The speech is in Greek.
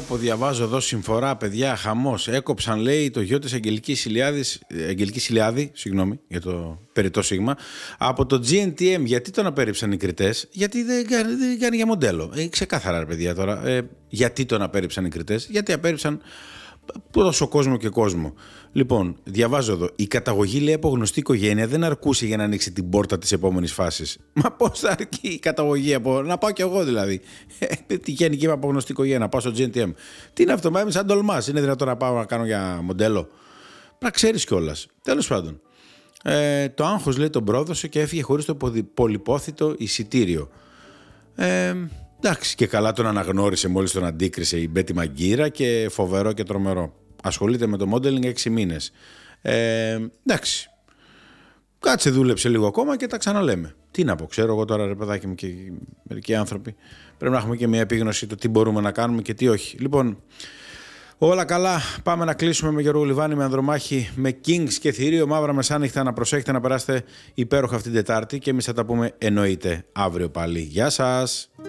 Όπου διαβάζω εδώ συμφορά, παιδιά, χαμός. Έκοψαν, λέει, το γιο της Αγγελική Ηλιάδη, συγγνώμη για το περιττό σίγμα, από το GNTM. Γιατί τον απέρριψαν οι κριτές? Γιατί δεν κάνει για μοντέλο. Ξεκάθαρα, ρε παιδιά, τώρα. Γιατί τον απέρριψαν οι κριτές? Γιατί απέρριψαν τόσο κόσμο και κόσμο. Λοιπόν, διαβάζω εδώ. Η καταγωγή, λέει, από γνωστή οικογένεια δεν αρκούσε για να ανοίξει την πόρτα της επόμενης φάσης. Μα πώς θα αρκεί η καταγωγή από. Να πάω κι εγώ δηλαδή. Τυχαίνει και είμαι από γνωστή οικογένεια, να πάω στο GNTM. Τι είναι αυτό, μα είμαι σαν τολμάς. Είναι δυνατόν να πάω να κάνω για μοντέλο? Να ξέρεις κιόλας. Τέλος πάντων. Το άγχος, λέει, τον πρόδωσε και έφυγε χωρίς το πολυπόθητο εισιτήριο. Εντάξει, και καλά τον αναγνώρισε μόλις τον αντίκρισε η Μπέτη Μαγκύρα και φοβερό και τρομερό. Ασχολείται με το modeling 6 μήνες. Εντάξει. Κάτσε, δούλεψε λίγο ακόμα και τα ξαναλέμε. Τι να πω, ξέρω εγώ τώρα, ρε παιδάκι μου, και μερικοί άνθρωποι πρέπει να έχουμε και μια επίγνωση το τι μπορούμε να κάνουμε και τι όχι. Λοιπόν, όλα καλά. Πάμε να κλείσουμε με Γιώργο Λιβάνη, με Ανδρομάχη, με Kings και Θηρίο Μαύρα μεσάνυχτα. Να προσέχετε, να περάσετε υπέροχα αυτήν την Τετάρτη και εμείς θα τα πούμε εννοείται αύριο πάλι. Γεια σας.